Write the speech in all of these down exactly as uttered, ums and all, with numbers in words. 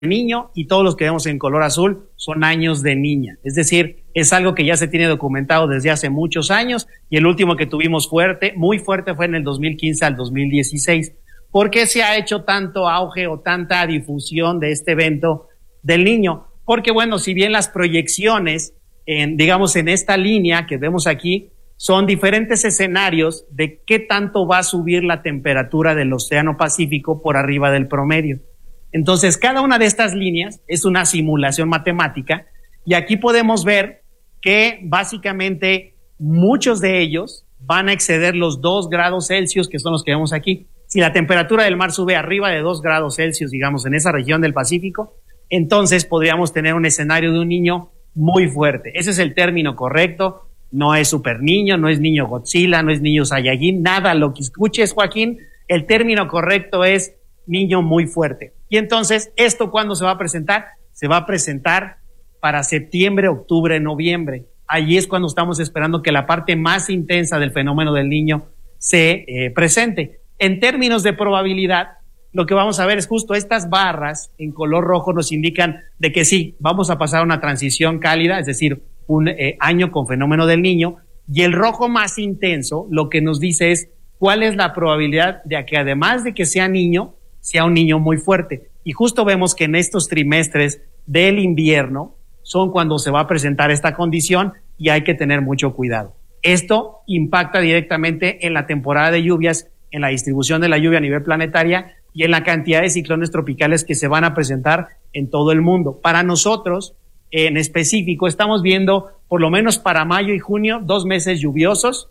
niño y todos los que vemos en color azul son años de niña. Es decir, es algo que ya se tiene documentado desde hace muchos años y el último que tuvimos fuerte, muy fuerte, fue en el dos mil quince al dos mil dieciséis. ¿Por qué se ha hecho tanto auge o tanta difusión de este evento del niño? Porque bueno, si bien las proyecciones, en, digamos en esta línea que vemos aquí, son diferentes escenarios de qué tanto va a subir la temperatura del Océano Pacífico por arriba del promedio. Entonces, cada una de estas líneas es una simulación matemática y aquí podemos ver que básicamente muchos de ellos van a exceder los dos grados Celsius, que son los que vemos aquí. Si la temperatura del mar sube arriba de dos grados Celsius, digamos, en esa región del Pacífico, entonces podríamos tener un escenario de un niño muy fuerte. Ese es el término correcto. No es super niño, no es niño Godzilla, no es niño Saiyajin, nada. Lo que escuches, Joaquín, el término correcto es niño muy fuerte. Y entonces, ¿esto cuándo se va a presentar? Se va a presentar para septiembre, octubre, noviembre. Allí es cuando estamos esperando que la parte más intensa del fenómeno del niño se eh, presente. En términos de probabilidad, lo que vamos a ver es justo estas barras en color rojo nos indican de que sí, vamos a pasar una transición cálida, es decir, un eh, año con fenómeno del niño, y el rojo más intenso lo que nos dice es cuál es la probabilidad de que además de que sea niño, sea un niño muy fuerte. Y justo vemos que en estos trimestres del invierno son cuando se va a presentar esta condición y hay que tener mucho cuidado. Esto impacta directamente en la temporada de lluvias, en la distribución de la lluvia a nivel planetaria y en la cantidad de ciclones tropicales que se van a presentar en todo el mundo. Para nosotros, en específico, estamos viendo por lo menos para mayo y junio dos meses lluviosos.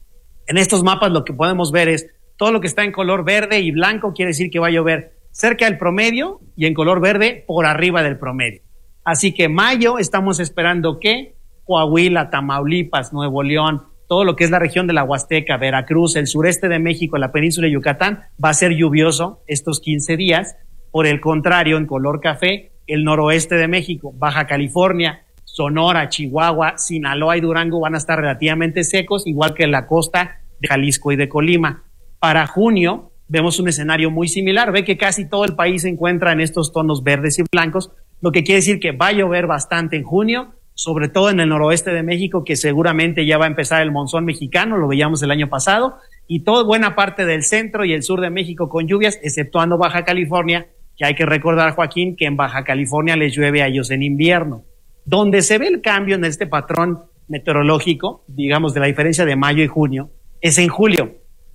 En estos mapas lo que podemos ver es todo lo que está en color verde y blanco quiere decir que va a llover cerca del promedio y en color verde por arriba del promedio. Así que mayo estamos esperando que Coahuila, Tamaulipas, Nuevo León, todo lo que es la región de la Huasteca, Veracruz, el sureste de México, la península de Yucatán, va a ser lluvioso estos quince días. Por el contrario, en color café, el noroeste de México, Baja California, Sonora, Chihuahua, Sinaloa y Durango van a estar relativamente secos, igual que la costa de Jalisco y de Colima. Para junio vemos un escenario muy similar. Ve que casi todo el país se encuentra en estos tonos verdes y blancos, lo que quiere decir que va a llover bastante en junio, sobre todo en el noroeste de México, que seguramente ya va a empezar el monzón mexicano, lo veíamos el año pasado, y toda buena parte del centro y el sur de México con lluvias, exceptuando Baja California, que hay que recordar, Joaquín, que en Baja California les llueve a ellos en invierno. Donde se ve el cambio en este patrón meteorológico, digamos de la diferencia de mayo y junio, es en julio.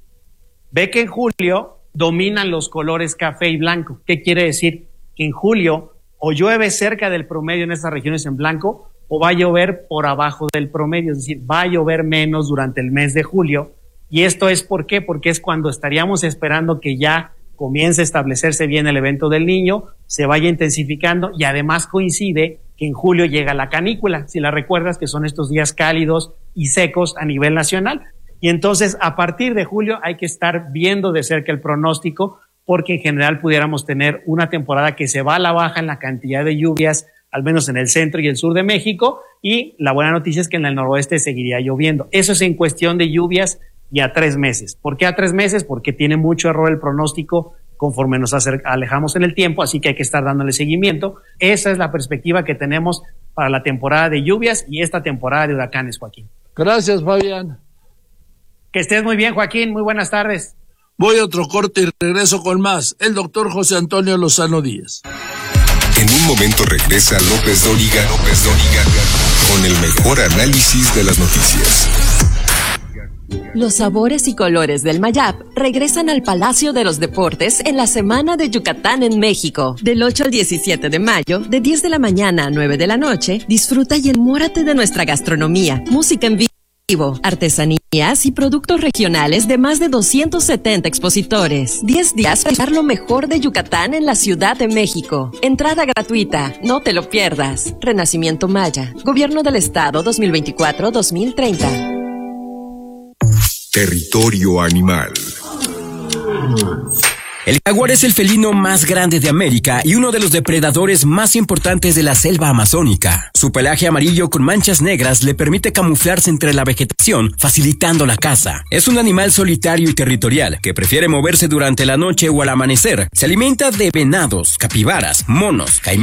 Ve que en julio dominan los colores café y blanco. ¿Qué quiere decir? Que en julio o llueve cerca del promedio en estas regiones en blanco o va a llover por abajo del promedio, es decir, va a llover menos durante el mes de julio. Y esto es ¿por qué? Porque es cuando estaríamos esperando que ya comience a establecerse bien el evento del niño, se vaya intensificando y además coincide que en julio llega la canícula, si la recuerdas, que son estos días cálidos y secos a nivel nacional. Y entonces, a partir de julio hay que estar viendo de cerca el pronóstico, porque en general pudiéramos tener una temporada que se va a la baja en la cantidad de lluvias, al menos en el centro y el sur de México, y la buena noticia es que en el noroeste seguiría lloviendo. Eso es en cuestión de lluvias y a tres meses. ¿Por qué a tres meses? Porque tiene mucho error el pronóstico conforme nos alejamos en el tiempo, así que hay que estar dándole seguimiento. Esa es la perspectiva que tenemos para la temporada de lluvias y esta temporada de huracanes, Joaquín. Gracias, Fabián. Que estés muy bien, Joaquín. Muy buenas tardes. Voy a otro corte y regreso con más. El doctor José Antonio Lozano Díaz. En un momento regresa López Dóriga, López Dóriga, con el mejor análisis de las noticias. Los sabores y colores del Mayap regresan al Palacio de los Deportes en la Semana de Yucatán en México. Del ocho al diecisiete de mayo, de diez de la mañana a nueve de la noche, disfruta y enmórate de nuestra gastronomía, música en vivo, artesanías y productos regionales de más de doscientos setenta expositores. diez días para ver lo mejor de Yucatán en la Ciudad de México. Entrada gratuita, no te lo pierdas. Renacimiento Maya, Gobierno del Estado dos mil veinticuatro a dos mil treinta. Territorio Animal. El jaguar es el felino más grande de América y uno de los depredadores más importantes de la selva amazónica. Su pelaje amarillo con manchas negras le permite camuflarse entre la vegetación, facilitando la caza. Es un animal solitario y territorial que prefiere moverse durante la noche o al amanecer. Se alimenta de venados, capibaras, monos, caimanes